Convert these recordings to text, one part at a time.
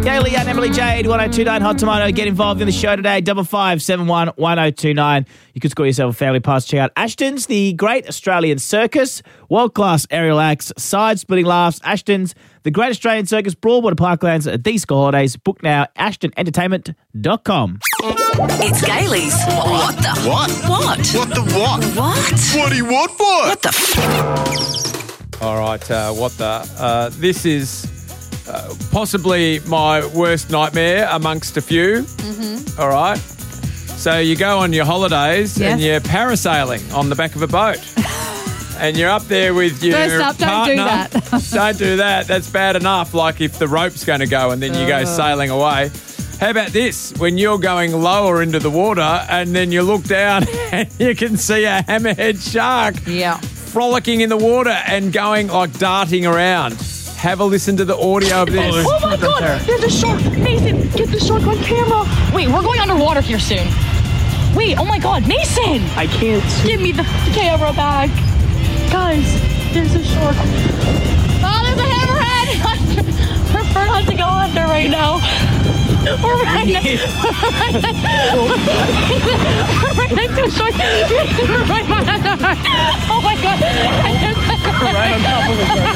Gaily and Emily Jade, 1029 Hot Tomato. Get involved in the show today, 5571 1029. You could score yourself a family pass. Check out Ashton's, the Great Australian Circus, world-class aerial acts, side-splitting laughs. Ashton's, the Great Australian Circus, Broadwater Parklands, these school holidays. Book now, ashtonentertainment.com. It's Gailey's. What the? What? What? What the what? What? What do you want for? What the? All right, what the? This is possibly my worst nightmare amongst a few. All right. So you go on your holidays and you're parasailing on the back of a boat. And you're up there with your First up, partner. don't do that. Don't do that. That's bad enough, like if the rope's going to go and then you go sailing away. How about this? When you're going lower into the water and then you look down and you can see a hammerhead shark frolicking in the water and going like darting around. Have a listen to the audio of this. Oh my God, there's a shark. Mason, get the shark on camera. Wait, we're going underwater here soon. Wait, oh my God, Mason. I can't see. Give me the camera back. Guys, there's a shark. Oh, there's a hammerhead. Prefer not to go under right now. We're right next to a shark. We're right behind the shark. Oh my God. Right on top of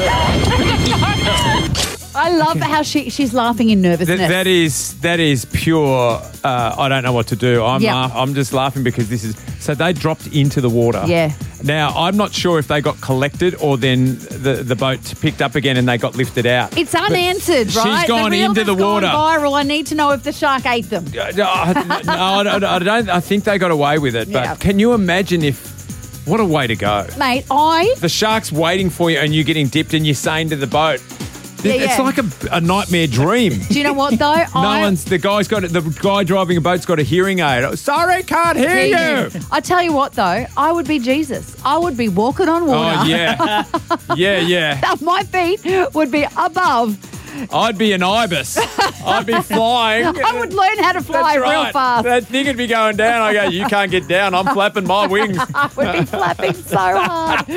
the shark. I love how she's laughing in nervousness. That is pure. I don't know what to do. I'm just laughing because this is. So they dropped into the water. Yeah. Now I'm not sure if they got collected or then the boat picked up again and they got lifted out. It's unanswered, right? She's gone into the water. Viral. I need to know if the shark ate them. No, I don't. I think they got away with it. But can you imagine if? What a way to go, Mate, the shark's waiting for you and you're getting dipped and you're saying to the boat. It's like a nightmare dream. Do you know what though? The guy driving a boat's got a hearing aid. Sorry, can't hear you. I tell you what though, I would be Jesus. I would be walking on water. Oh yeah, yeah. My feet would be above. I'd be an ibis. I'd be flying. I would learn how to fly real fast. That thing would be going down. I go, you can't get down. I'm flapping my wings. I would be flapping so hard.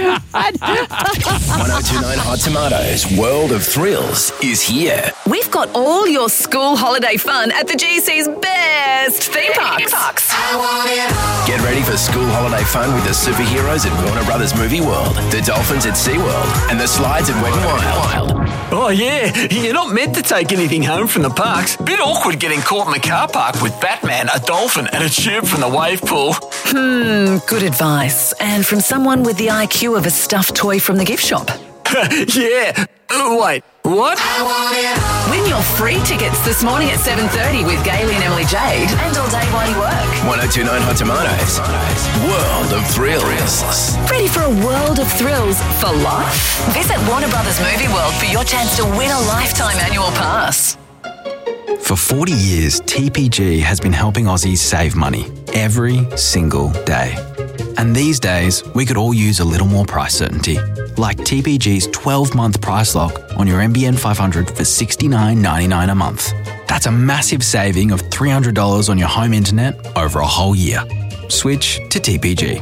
1029 Hot Tomatoes World of Thrills is here. We've got all your school holiday fun at the GC's best theme parks. Get ready for school holiday fun with the superheroes at Warner Brothers Movie World, the dolphins at SeaWorld, and the slides at Wet n Wild. Oh, yeah. You're not meant to take anything home from the parks. Bit awkward getting caught in the car park with Batman, a dolphin, and a tube from the wave pool. Good advice. And from someone with the IQ of a stuffed toy from the gift shop. Yeah. Wait, what? Win your free tickets this morning at 7:30 with Gailey and Emily Jade and all day while you work. 1029 Hot Tomatoes World of Thrills. Ready for a world of thrills for life? Visit Warner Brothers Movie World for your chance to win a lifetime annual pass. For 40 years, TPG has been helping Aussies save money every single day. And these days, we could all use a little more price certainty, like TPG's 12-month price lock on your NBN 500 for $69.99 a month. That's a massive saving of $300 on your home internet over a whole year. Switch to TPG.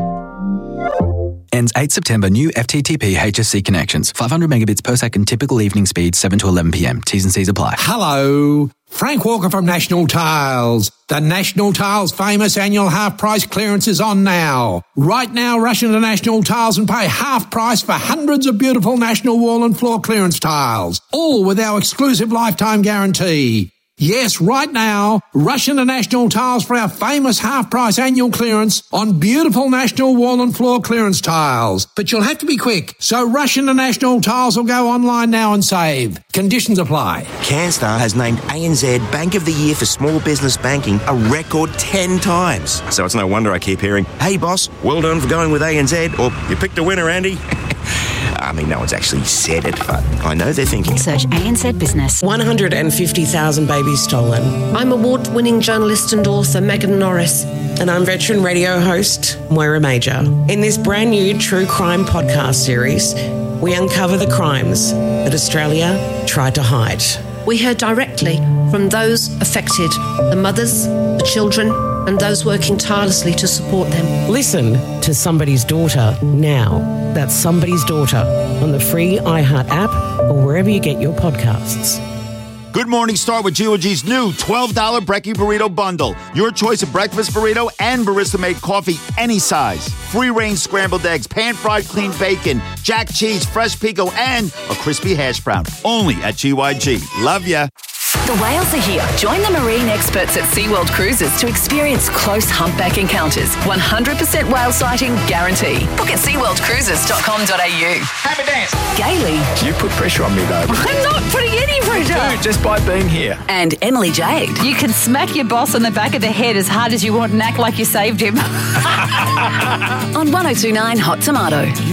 Ends 8 September. New FTTP HSC connections. 500 megabits per second. Typical evening speed 7 to 11 p.m. T's and C's apply. Hello. Frank Walker from National Tiles. The National Tiles famous annual half price clearance is on now. Right now, rush into National Tiles and pay half price for hundreds of beautiful National wall and floor clearance tiles. All with our exclusive lifetime guarantee. Yes, right now, rush into National Tiles for our famous half-price annual clearance on beautiful National wall and floor clearance tiles. But you'll have to be quick, so rush into National Tiles or go online now and save. Conditions apply. CanStar has named ANZ Bank of the Year for Small Business Banking a record 10 times. So it's no wonder I keep hearing, hey boss, well done for going with ANZ, or you picked a winner, Andy. I mean, no one's actually said it, but I know they're thinking. Search ANZ Business. 150,000 babies stolen. I'm award-winning journalist and author Megan Norris, and I'm veteran radio host Moira Major. In this brand new true crime podcast series, we uncover the crimes that Australia tried to hide. We heard directly from those affected, the mothers, the children, and those working tirelessly to support them. Listen to Somebody's Daughter now. That's Somebody's Daughter on the free iHeart app or wherever you get your podcasts. Good mornings start with G.O.G's new $12 Brekkie Burrito Bundle. Your choice of breakfast burrito and barista-made coffee any size. Free-range scrambled eggs, pan-fried clean bacon, jack cheese, fresh pico, and a crispy hash brown. Only at GYG. Love ya. The whales are here. Join the marine experts at SeaWorld Cruises to experience close humpback encounters. 100% whale sighting guarantee. Book at seaworldcruises.com.au. Happy dance. Gaily. You put pressure on me, though. I'm not putting any pressure. Dude, just by being here. And Emily Jade. You can smack your boss on the back of the head as hard as you want and act like you saved him. On 102.9 Hot Tomato.